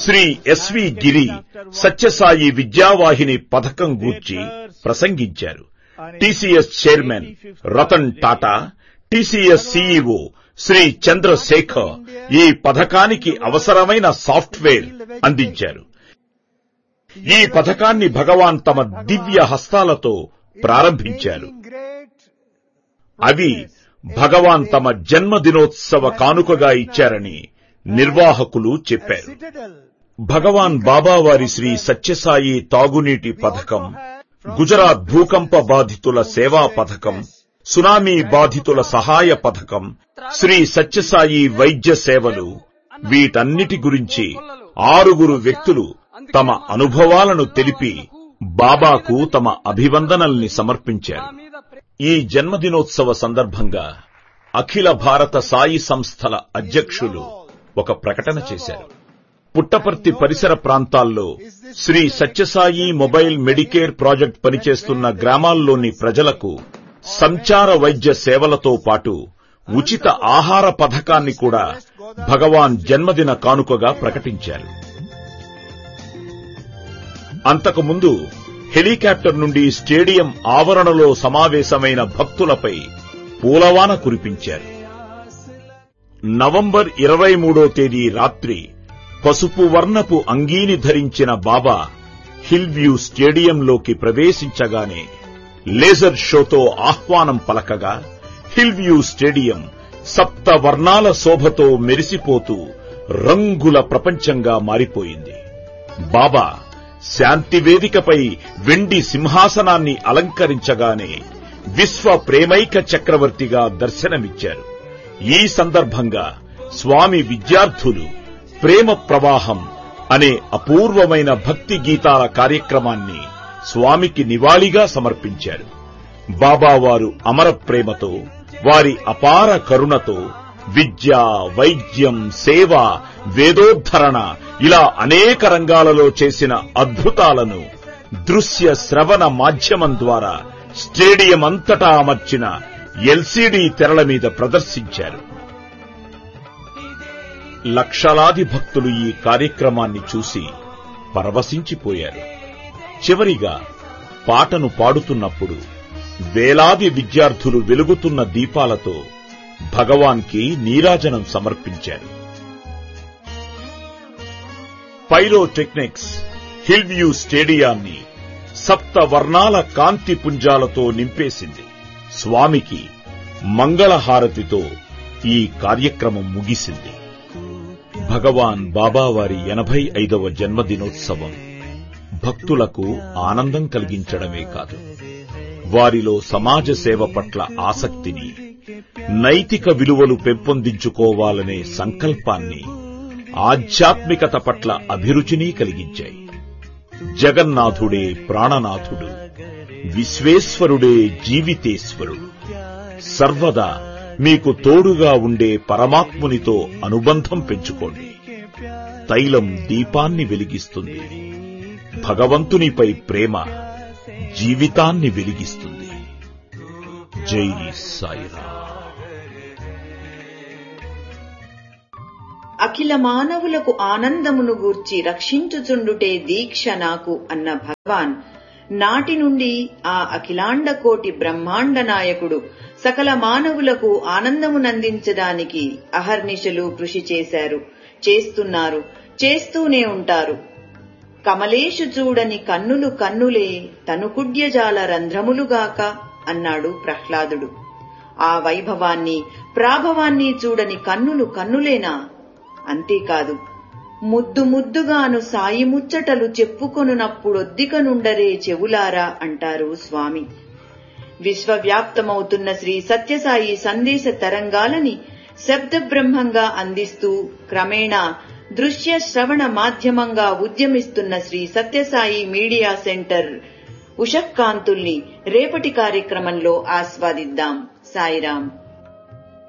Shri SV గిరి సత్యసాయి విద్యావాహిని పథకం గూర్చి ప్రసంగించారు. TCS chairman Ratan Tata, TCS CEO Shri Chandrasekhar ఈ పథకానికి అవసరమైన సాఫ్ట్వేర్ అందించారు. ఈ పథకాన్ని భగవాన్ తమ దివ్య హస్తాలతో ప్రారంభించారు. అవి భగవాన్ తమ జన్మదినోత్సవ కానుకగా ఇచ్చారని నిర్వాహకులు చెప్పారు. భగవాన్ బాబావారి శ్రీ సత్యసాయి తాగునీటి పథకం, గుజరాత్ భూకంప బాధితుల సేవా పథకం, సునామీ బాధితుల సహాయ పథకం, శ్రీ సత్యసాయి వైద్య సేవలు, వీటన్నిటి గురించి 6 వ్యక్తులు తమ అనుభవాలను తెలిపి బాబాకు తమ అభివందనల్ని సమర్పించారు. ఈ జన్మదినోత్సవ సందర్భంగా అఖిల భారత సాయి సంస్థల అధ్యక్షులు ఒక ప్రకటన చేశారు. పుట్టపర్తి పరిసర ప్రాంతాల్లో Shri Sathya Sai mobile Medicare project పనిచేస్తున్న గ్రామాల్లోని ప్రజలకు సంచార వైద్య సేవలతో పాటు ఉచిత ఆహార పథకాన్ని కూడా భగవాన్ జన్మదిన కానుకగా ప్రకటించారు. అంతకుముందు హెలికాప్టర్ నుండి స్టేడియం ఆవరణలో సమావేశమైన భక్తులపై పూలవాన కురిపించారు. నవంబర్ 23వ తేదీ రాత్రి పసుపు వర్ణపు అంగీని ధరించిన బాబా హిల్ వ్యూ స్టేడియంలోకి ప్రవేశించగానే లేజర్ షోతో ఆహ్వానం పలకగా హిల్ వ్యూ స్టేడియం 7 వర్ణాల శోభతో మెరిసిపోతూ రంగుల ప్రపంచంగా మారిపోయింది. బాబా శాంతి వేదికపై వెండి సింహాసనాన్ని అలంకరించగానే విశ్వ ప్రేమైక చక్రవర్తిగా దర్శనమిచ్చారు. ఈ సందర్భంగా స్వామి విద్యార్థులు ప్రేమ ప్రవాహం అనే అపూర్వమైన భక్తి గీతాల కార్యక్రమాన్ని స్వామికి నివాళిగా సమర్పించారు. బాబావారు అమర ప్రేమతో, వారి అపార కరుణతో విద్య, వైద్యం, సేవ, వేదోద్ధరణ ఇలా అనేక రంగాలలో చేసిన అద్భుతాలను దృశ్య శ్రవణ మాధ్యమం ద్వారా స్టేడియం అంతటా అమర్చిన ఎల్సీడీ తెరల మీద ప్రదర్శించారు. లక్షలాది భక్తులు ఈ కార్యక్రమాన్ని చూసి పరవశించిపోయారు. చివరిగా పాటను పాడుతున్నప్పుడు వేలాది విద్యార్థులు వెలుగుతున్న దీపాలతో భగవాన్కి నీరాజనం సమర్పించారు. పైరోటెక్నిక్స్ హిల్ వ్యూ స్టేడియాన్ని 7 వర్ణాల కాంతి పుంజాలతో నింపేసింది. స్వామికి మంగళహారతితో ఈ కార్యక్రమం ముగిసింది. భగవాన్ బాబావారి 85వ జన్మదినోత్సవం భక్తులకు ఆనందం కలిగించడమే కాదు, వారిలో సమాజ సేవ పట్ల ఆసక్తిని, నైతిక విలువలు పెంపొందించుకోవాలనే సంకల్పాన్ని, ఆధ్యాత్మికత పట్ల అభిరుచిని కలిగించాయి. జగన్నాథుడే ప్రాణనాథుడు, విశ్వేశ్వరుడే జీవితేశ్వరుడు, సర్వదా మీకు తోడుగా ఉండే పరమాత్మునితో అనుబంధం పెంచుకోండి. తైలం దీపాన్ని వెలిగిస్తుంది, భగవంతునిపై ప్రేమ జీవితాన్ని వెలిగిస్తుంది. జై సాయిరామ్. అఖిల మానవులకు ఆనందమును గూర్చి రక్షించుచుండుటే దీక్ష నాకు అన్న భగవాన్ నాటి నుండి ఆ అఖిలాండ కోటి బ్రహ్మాండ నాయకుడు సకల మానవులకు ఆనందమునందించడానికి అహర్నిశలు కృషి చేశారు, చేస్తున్నారు, చేస్తూనే ఉంటారు. కమలేషు చూడని కన్నులు కన్నులే తనుకుడ్యజాల రంధ్రములుగాక అన్నాడు ప్రహ్లాదుడు. ఆ వైభవాన్ని, ప్రాభవాన్ని చూడని కన్నులు కన్నులేనా? అంతేకాదు, ముద్దు ముద్దుగాను సాయి ముచ్చటలు చెప్పుకొనున్నప్పుడొద్దికనుండరే చెవులారా అంటారు స్వామి. విశ్వవ్యాప్తమవుతున్న శ్రీ సత్యసాయి సందేశ తరంగాలని శబ్ద బ్రహ్మంగా అందిస్తూ క్రమేణా దృశ్య శ్రవణ మాధ్యమంగా ఉద్యమిస్తున్న శ్రీ సత్యసాయి మీడియా సెంటర్ ఉషఃకాంతుల్ని రేపటి కార్యక్రమంలో ఆస్వాదిద్దాం. సాయిరాం.